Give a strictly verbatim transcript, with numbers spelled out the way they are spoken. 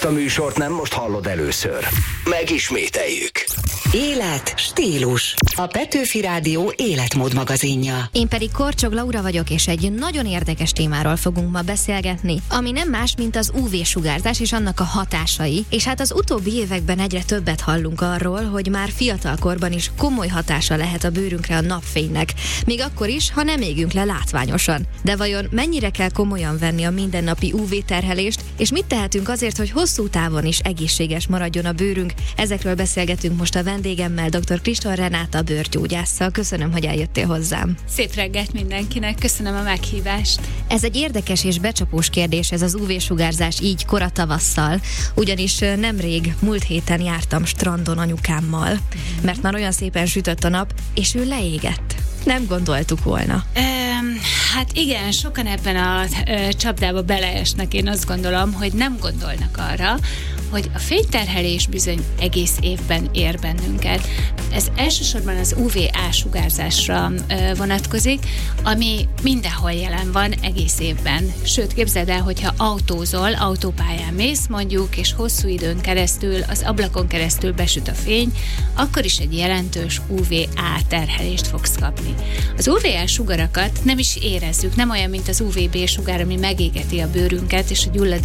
Ezt a műsort nem most hallod először. Megismételjük. Élet, stílus. A Petőfi Rádió életmód magazinja. Én pedig Korcsog Laura vagyok, és egy nagyon érdekes témáról fogunk ma beszélgetni, ami nem más, mint az ú vé-sugárzás és annak a hatásai. És hát az utóbbi években egyre többet hallunk arról, hogy már fiatalkorban is komoly hatása lehet a bőrünkre a napfénynek, még akkor is, ha nem égünk le látványosan. De vajon mennyire kell komolyan venni a mindennapi ú vé-terhelést, és mit tehetünk azért, hogy hosszú távon is egészséges maradjon a bőrünk? Ezekről beszélgetünk most a vendégemmel, dr. Kriston Renáta bőrgyógyásszal. Köszönöm, hogy eljöttél hozzám. Szép reggelt mindenkinek, köszönöm a meghívást. Ez egy érdekes és becsapós kérdés, ez az ú vé-sugárzás így kora tavasszal, ugyanis nemrég, múlt héten jártam strandon anyukámmal, mert már olyan szépen sütött a nap, és ő leégett. Nem gondoltuk volna. Um, hát igen, sokan ebben a uh, csapdába beleesnek, én azt gondolom, hogy nem gondolnak arra, hogy a fényterhelés bizony egész évben ér bennünket. Ez elsősorban az ú vé-A-sugárzásra uh, vonatkozik, ami mindenhol jelen van egész évben. Sőt, képzeld el, hogyha autózol, autópályán mész mondjuk, és hosszú időn keresztül, az ablakon keresztül besüt a fény, akkor is egy jelentős ú vé-A terhelést fogsz kapni. Az ú vé-A sugarakat nem is érezzük, nem olyan, mint az ú vé bé sugár, ami megégeti a bőrünket, és a gyulladás